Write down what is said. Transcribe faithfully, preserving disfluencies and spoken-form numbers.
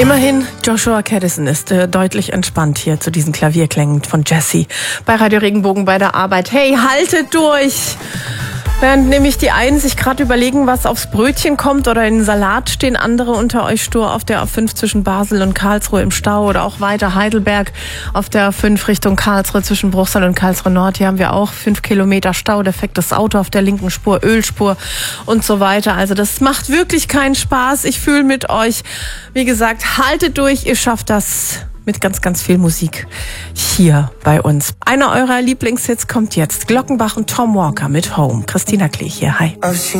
Immerhin, Joshua Caddison ist äh, deutlich entspannt hier zu diesen Klavierklängen von Jessie bei Radio Regenbogen bei der Arbeit. Hey, haltet durch! Während nämlich die einen sich gerade überlegen, was aufs Brötchen kommt oder in den Salat, stehen andere unter euch stur auf der A fünf zwischen Basel und Karlsruhe im Stau oder auch weiter Heidelberg auf der A fünf Richtung Karlsruhe zwischen Bruchsal und Karlsruhe Nord. Hier haben wir auch fünf Kilometer Stau, defektes Auto auf der linken Spur, Ölspur und so weiter. Also das macht wirklich keinen Spaß. Ich fühle mit euch. Wie gesagt, haltet durch, ihr schafft das. Mit ganz, ganz viel Musik hier bei uns. Einer eurer Lieblingshits kommt jetzt. Glockenbach und Tom Walker mit Home. Christina Klee hier, hi.